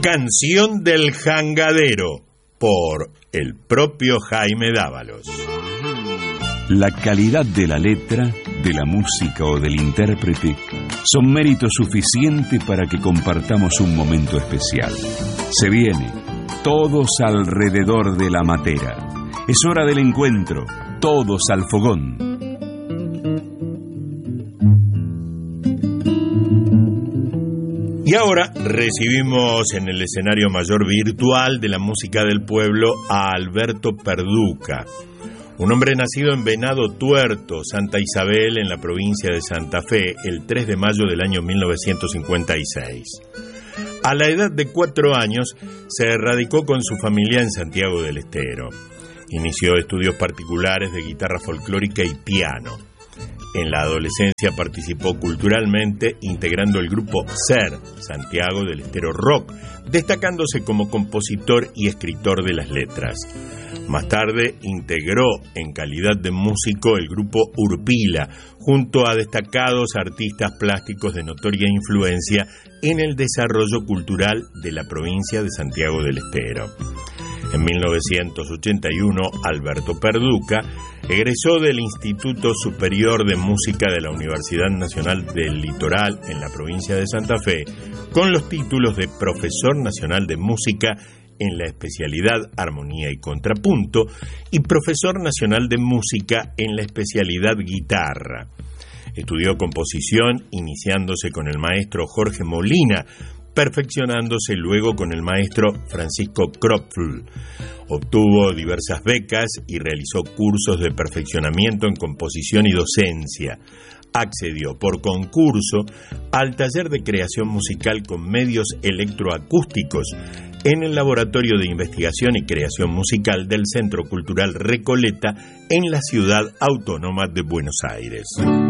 Canción del Jangadero, por el propio Jaime Dávalos. La calidad de la letra, de la música o del intérprete son mérito suficiente para que compartamos un momento especial. Se viene, todos alrededor de la matera. Es hora del encuentro, todos al fogón. Y ahora recibimos en el escenario mayor virtual de la música del pueblo a Alberto Perduca, un hombre nacido en Venado Tuerto, Santa Isabel, en la provincia de Santa Fe, el 3 de mayo del año 1956. A la edad de 4 años se radicó con su familia en Santiago del Estero. Inició estudios particulares de guitarra folclórica y piano. En la adolescencia participó culturalmente integrando el grupo SER, Santiago del Estero Rock, destacándose como compositor y escritor de las letras. Más tarde integró en calidad de músico el grupo Urpila, junto a destacados artistas plásticos de notoria influencia en el desarrollo cultural de la provincia de Santiago del Estero. En 1981, Alberto Perduca egresó del Instituto Superior de Música de la Universidad Nacional del Litoral en la provincia de Santa Fe, con los títulos de Profesor Nacional de Música en la especialidad Armonía y Contrapunto y Profesor Nacional de Música en la especialidad Guitarra. Estudió composición iniciándose con el maestro Jorge Molina, perfeccionándose luego con el maestro Francisco Kropfl. Obtuvo diversas becas y realizó cursos de perfeccionamiento en composición y docencia. Accedió por concurso al taller de creación musical con medios electroacústicos en el Laboratorio de Investigación y Creación Musical del Centro Cultural Recoleta en la ciudad autónoma de Buenos Aires.